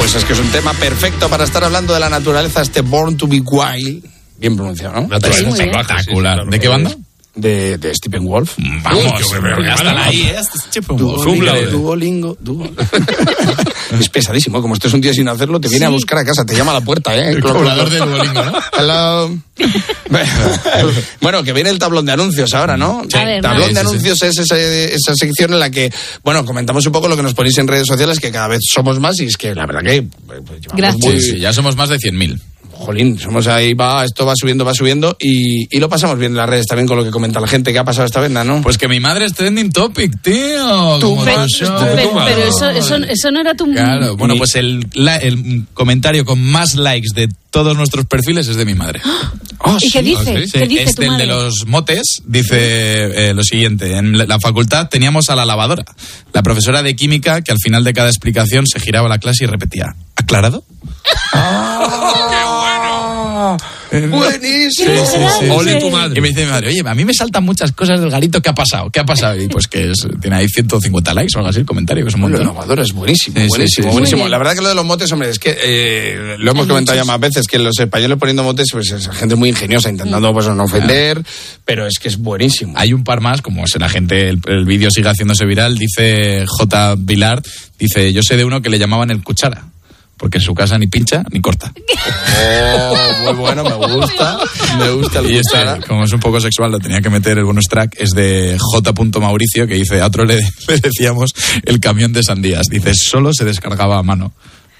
Pues es que es un tema perfecto para estar hablando de la naturaleza, este Born to be Wild. Bien pronunciado, ¿no? Naturaleza espectacular. ¿De qué banda? De Stephen Wolf. Vamos, hasta ahí, Duolingo. Es pesadísimo, como estés un día sin hacerlo, te viene a buscar a casa, te llama a la puerta, ¿eh? El cobrador de Duolingo, ¿no? Hello. Bueno, que viene el tablón de anuncios ahora, ¿no? Sí. El tablón de anuncios es esa sección en la que, bueno, comentamos un poco lo que nos ponéis en redes sociales, que cada vez somos más y es que la verdad que... Gracias. Sí, ya somos más de 100.000. Jolín, somos ahí, esto va subiendo y lo pasamos bien en las redes también con lo que comenta la gente. ¿Qué ha pasado esta vez, no? Pues que mi madre es trending topic, tío. Pero eso no era tu... Claro, bueno, pues el comentario con más likes de todos nuestros perfiles es de mi madre. ¿Y qué dice? Sí. ¿Qué dice Es tu del madre? de los motes, dice lo siguiente. En la facultad teníamos a la lavadora, la profesora de química, que al final de cada explicación se giraba a la clase y repetía, ¿aclarado? Buenísimo. Sí. Ole tu madre. Y me dice mi madre, oye, a mí me saltan muchas cosas del garito, ¿qué ha pasado? Y pues que tiene ahí 150 likes o algo así el comentario, que es un montón. La lavadora es buenísimo, Sí, buenísimo. sí. La verdad que lo de los motes, hombre, es que lo hemos comentado ya más veces, que los españoles poniendo motes, pues es gente muy ingeniosa, intentando pues no ofender, pero es que es buenísimo. Hay un par más, como la gente, el vídeo sigue haciéndose viral, dice J. Vilar, dice, yo sé de uno que le llamaban el cuchara, porque en su casa ni pincha ni corta. Muy bueno, me gusta el Y cuchara. como es un poco sexual, lo tenía que meter el bonus track, es de J. Mauricio, que dice, a otro le decíamos el camión de sandías. Dice, solo se descargaba a mano.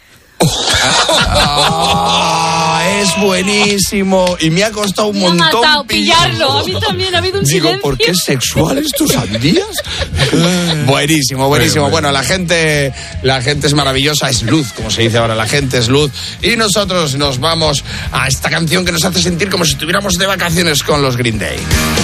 Es buenísimo y me ha costado un montón Me ha matado pillarlo. A mí también ha habido un silencio. ¿por qué sexuales tus sandías? Buenísimo. Bueno, la gente es maravillosa, es luz, como se dice ahora, la gente es luz. Y nosotros nos vamos a esta canción que nos hace sentir como si estuviéramos de vacaciones con los Green Day.